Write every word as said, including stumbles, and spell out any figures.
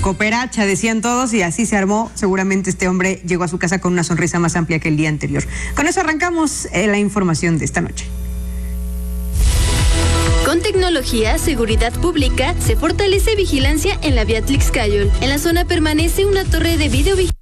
Cooperacha, decían todos, y así se armó. Seguramente este hombre llegó a su casa con una sonrisa más amplia que el día anterior. Con eso arrancamos eh, la información de esta noche. Con tecnología, seguridad pública, se fortalece vigilancia en la vía Tlixcayol. En la zona permanece una torre de videovigilancia